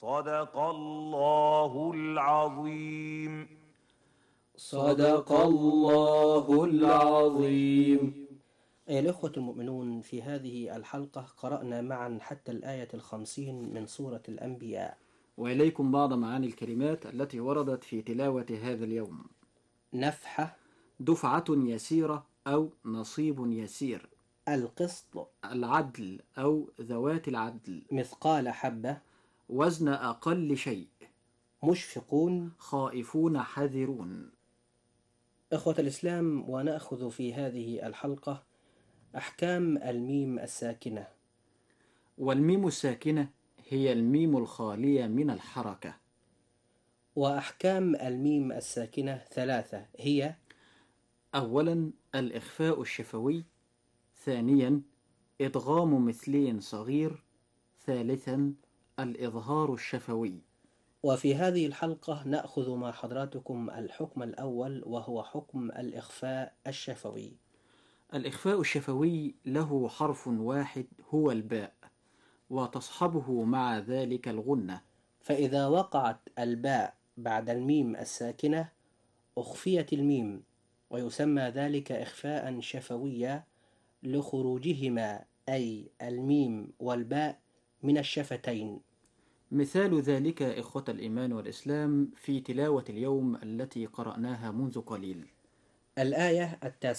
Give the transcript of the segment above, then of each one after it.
صدق الله العظيم. صدق الله العظيم. أيها الأخوة المؤمنون، في هذه الحلقة قرأنا معا حتى الآية 50 من سورة الأنبياء. وإليكم بعض معاني الكلمات التي وردت في تلاوة هذا اليوم. نفحة، دفعة يسيرة أو نصيب يسير. القسط، العدل أو ذوات العدل. مثقال حبة، وزن أقل شيء. مشفقون، خائفون حذرون. إخوة الإسلام، ونأخذ في هذه الحلقة أحكام الميم الساكنة. والميم الساكنة هي الميم الخالية من الحركة. وأحكام الميم الساكنة 3 هي: أولا الإخفاء الشفوي، ثانيا إدغام مثلين صغير، ثالثا الإظهار الشفوي. وفي هذه الحلقة نأخذ مع حضراتكم الحكم الأول، وهو حكم الإخفاء الشفوي. الإخفاء الشفوي له حرف واحد هو الباء، وتصحبه مع ذلك الغنة. فإذا وقعت الباء بعد الميم الساكنة أخفيت الميم، ويسمى ذلك إخفاء شفويا لخروجهما، أي الميم والباء، من الشفتين. مثال ذلك إخوة الإيمان والإسلام في تلاوة اليوم التي قرأناها منذ قليل. الآية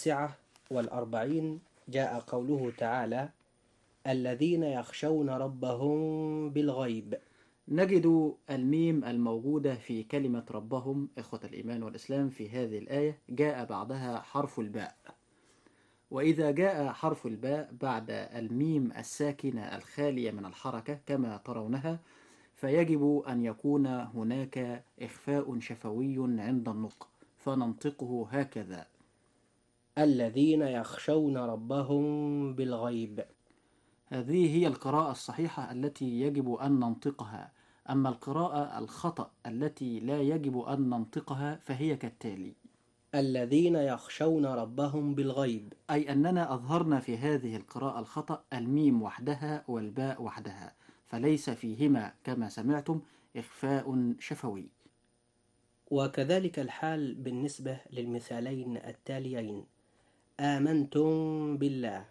49 جاء قوله تعالى: الذين يخشون ربهم بالغيب. نجد الميم الموجودة في كلمة ربهم إخوة الإيمان والإسلام في هذه الآية جاء بعدها حرف الباء. وإذا جاء حرف الباء بعد الميم الساكنة الخالية من الحركة كما ترونها، فيجب أن يكون هناك إخفاء شفوي عند النطق، فننطقه هكذا: الذين يخشون ربهم بالغيب. هذه هي القراءة الصحيحة التي يجب أن ننطقها. أما القراءة الخطأ التي لا يجب أن ننطقها فهي كالتالي: الذين يخشون ربهم بالغيب، أي أننا أظهرنا في هذه القراءة الخطأ الميم وحدها والباء وحدها، فليس فيهما كما سمعتم إخفاء شفوي. وكذلك الحال بالنسبة للمثالين التاليين: آمنتم بالله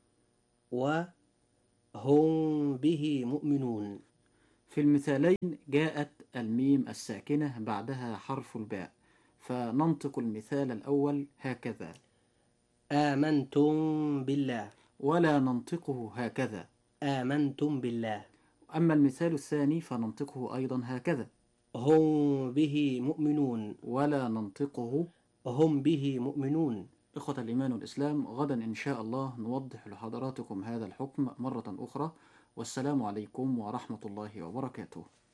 وهم به مؤمنون. في المثالين جاءت الميم الساكنة بعدها حرف الباء، فننطق المثال الأول هكذا: آمنتم بالله، ولا ننطقه هكذا: آمنتم بالله. أما المثال الثاني فننطقه أيضا هكذا: هم به مؤمنون، ولا ننطقه هم به مؤمنون. إخوة الإيمان والإسلام، غدا إن شاء الله نوضح لحضراتكم هذا الحكم مرة أخرى، والسلام عليكم ورحمة الله وبركاته.